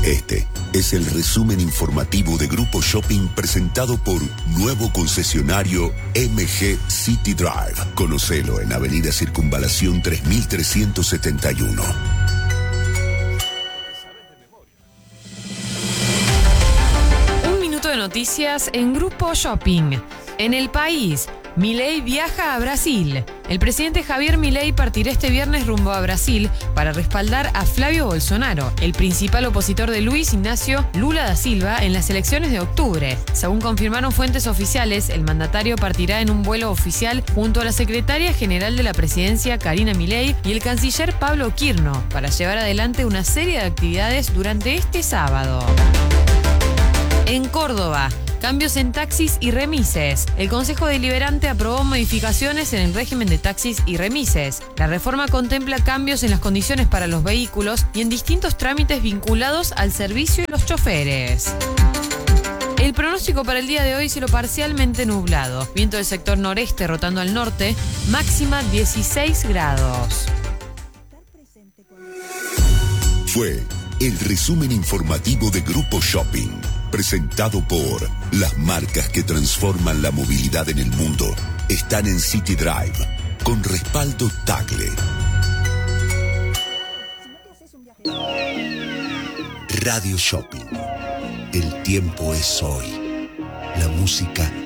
Este es el resumen informativo de Grupo Shopping presentado por nuevo concesionario MG City Drive. Conocelo en Avenida Circunvalación 3371. Un minuto de noticias en Grupo Shopping. En el país, Milei viaja a Brasil. El presidente Javier Milei partirá este viernes rumbo a Brasil para respaldar a Flavio Bolsonaro, el principal opositor de Luis Ignacio Lula da Silva en las elecciones de octubre. Según confirmaron fuentes oficiales, el mandatario partirá en un vuelo oficial junto a la secretaria general de la presidencia, Karina Milei, y el canciller Pablo Quirno, para llevar adelante una serie de actividades durante este sábado. En Córdoba, cambios en taxis y remises. El Consejo Deliberante aprobó modificaciones en el régimen de taxis y remises. La reforma contempla cambios en las condiciones para los vehículos y en distintos trámites vinculados al servicio y los choferes. El pronóstico para el día de hoy: cielo parcialmente nublado. Viento del sector noreste rotando al norte, máxima 16 grados. Fue el resumen informativo de Grupo Shopping, presentado por las marcas que transforman la movilidad en el mundo. Están en City Drive, con respaldo Tagle. Radio Shopping. El tiempo es hoy. La música